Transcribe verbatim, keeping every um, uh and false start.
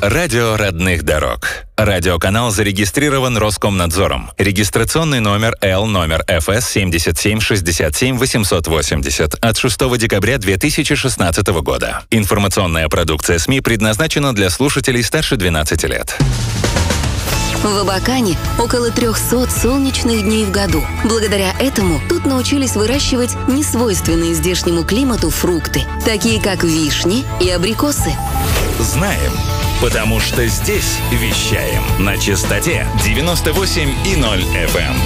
Радио родных дорог. Радиоканал зарегистрирован Роскомнадзором. Регистрационный номер Л номер эф эс семьдесят семь шестьдесят семь восемьсот восемьдесят от шестого декабря две тысячи шестнадцатого года. Информационная продукция СМИ предназначена для слушателей старше двенадцати лет. В Абакане около трехсот солнечных дней в году. Благодаря этому тут научились выращивать несвойственные здешнему климату фрукты, такие как вишни и абрикосы. Знаем, потому что здесь вещаем на частоте девяносто восемь и ноль эф эм.